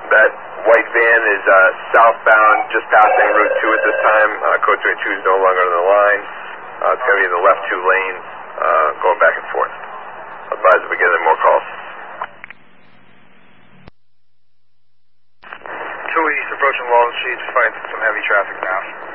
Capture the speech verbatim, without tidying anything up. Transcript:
That white van is uh, southbound, just passing Route two at this time. Uh, code twenty-two is no longer on the line. Uh, it's going to be in the left two lanes, uh, going back and forth. Advise if we get any more calls. two east, approaching Walden Street, fighting some heavy traffic now.